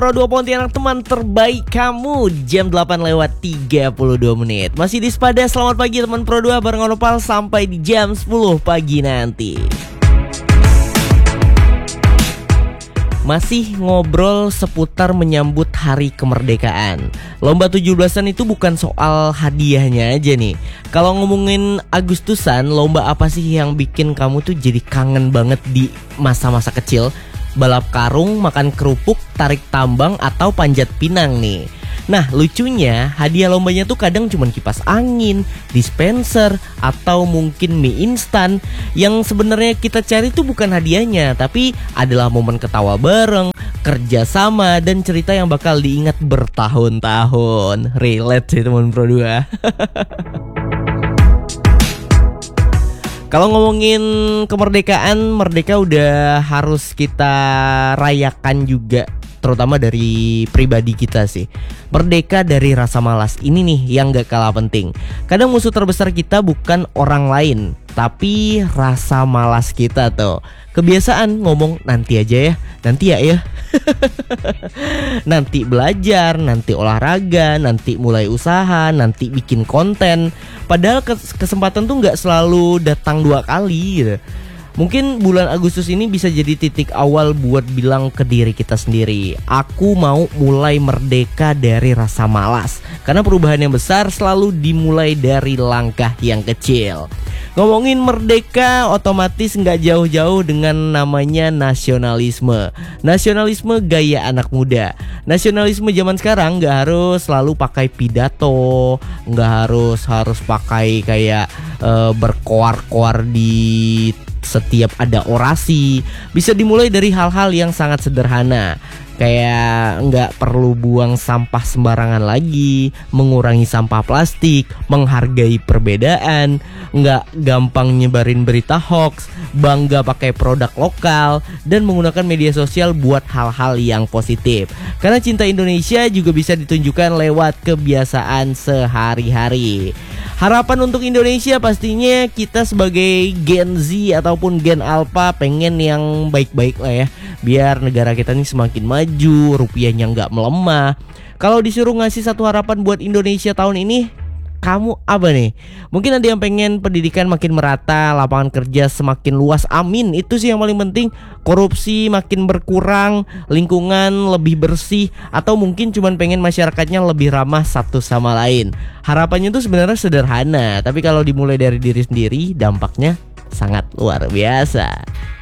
Pro 2 Pontianak, teman terbaik kamu. Jam 8:32 menit. Masih di Sepada. Selamat pagi teman Pro 2 bareng Onopal sampai di jam 10 pagi nanti. Masih ngobrol seputar menyambut hari kemerdekaan. Lomba 17-an itu bukan soal hadiahnya aja nih. Kalau ngomongin Agustusan, lomba apa sih yang bikin kamu tuh jadi kangen banget di masa-masa kecil? Balap karung, makan kerupuk, tarik tambang, atau panjat pinang nih. Nah, lucunya hadiah lombanya tuh kadang cuma kipas angin, dispenser, atau mungkin mie instan. Yang sebenarnya kita cari tuh bukan hadiahnya, tapi adalah momen ketawa bareng, kerjasama, dan cerita yang bakal diingat bertahun-tahun. Relate sih teman Pro 2. Kalau ngomongin kemerdekaan, merdeka udah harus kita rayakan juga, terutama dari pribadi kita sih. Merdeka dari rasa malas, ini nih yang gak kalah penting. Kadang musuh terbesar kita bukan orang lain, tapi rasa malas kita tuh. Kebiasaan ngomong nanti aja ya, nanti ya. Nanti belajar, nanti olahraga, nanti mulai usaha, nanti bikin konten. Padahal kesempatan tuh gak selalu datang 2 kali gitu. Mungkin bulan Agustus ini bisa jadi titik awal buat bilang ke diri kita sendiri, aku mau mulai merdeka dari rasa malas. Karena perubahan yang besar selalu dimulai dari langkah yang kecil. Ngomongin merdeka otomatis gak jauh-jauh dengan namanya nasionalisme. Nasionalisme gaya anak muda. Nasionalisme zaman sekarang gak harus selalu pakai pidato, gak harus pakai kayak berkoar-koar di setiap ada orasi. Bisa dimulai dari hal-hal yang sangat sederhana, kayak nggak perlu buang sampah sembarangan lagi, mengurangi sampah plastik, menghargai perbedaan, nggak gampang nyebarin berita hoax, bangga pakai produk lokal, dan menggunakan media sosial buat hal-hal yang positif. Karena cinta Indonesia juga bisa ditunjukkan lewat kebiasaan sehari-hari. Harapan untuk Indonesia pastinya kita sebagai Gen Z ataupun Gen Alpha pengen yang baik-baik lah ya, biar negara kita ini semakin maju, rupiahnya nggak melemah. Kalau disuruh ngasih satu harapan buat Indonesia tahun ini, kamu apa nih? Mungkin ada yang pengen pendidikan makin merata, lapangan kerja semakin luas, amin. Itu sih yang paling penting. Korupsi makin berkurang, lingkungan lebih bersih, atau mungkin cuman pengen masyarakatnya lebih ramah satu sama lain. Harapannya tuh sebenarnya sederhana, tapi kalau dimulai dari diri sendiri, dampaknya sangat luar biasa.